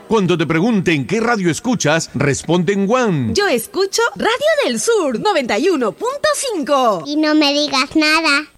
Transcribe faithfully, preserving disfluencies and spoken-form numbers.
Cuando te pregunten qué radio escuchas, responde en One. Yo escucho Radio del Sur noventa y uno punto cinco. Y no me digas nada.